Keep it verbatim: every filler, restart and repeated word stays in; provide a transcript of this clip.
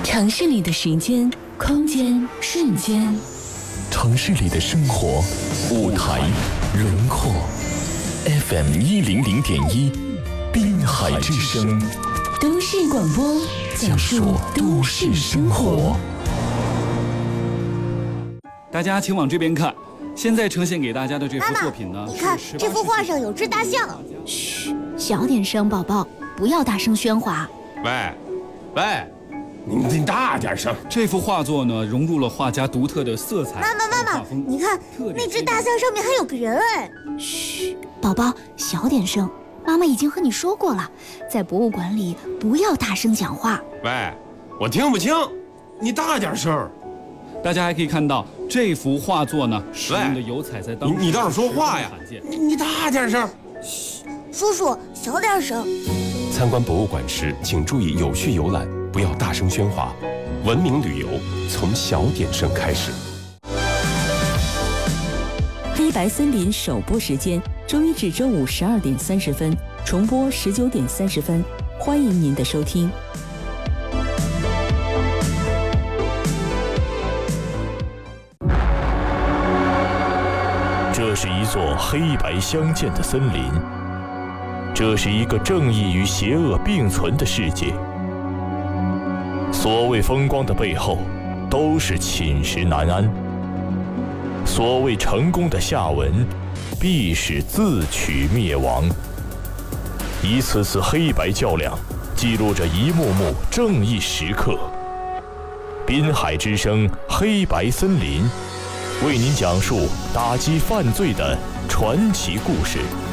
城市里的时间、空间、瞬间， 城市里的生活、舞台、轮廓。F M 一零零点一，滨海之声， 都市广播，讲述都市生活。 大家请往这边看，现在呈现给大家的这幅作品呢， 你看这幅画上有只大象。 嘘，小点声，宝宝，不要大声喧哗。 喂，喂。你你大点声！ 这幅画作呢，融入了画家独特的色彩。 妈妈妈妈，你看那只大象上面还有个人哎！ 嘘，宝宝，小点声。妈妈已经和你说过了，在博物馆里不要大声讲话。 喂，我听不清，你大点声。 大家还可以看到这幅画作呢，使用的油彩在当时你你倒是说话呀！你你大点声。 嘘，叔叔小点声。 参观博物馆时，请注意有序游览。不要大声喧哗，文明旅游从小点声开始。 黑白森林首播时间：周一至周五十二点三十分，重播十九点三十分。欢迎您的收听。 这是一座黑白相间的森林，这是一个正义与邪恶并存的世界。所谓风光的背后，都是寝食难安；所谓成功的下文，必是自取灭亡。一次次黑白较量，记录着一幕幕正义时刻。滨海之声黑白森林，为您讲述打击犯罪的传奇故事。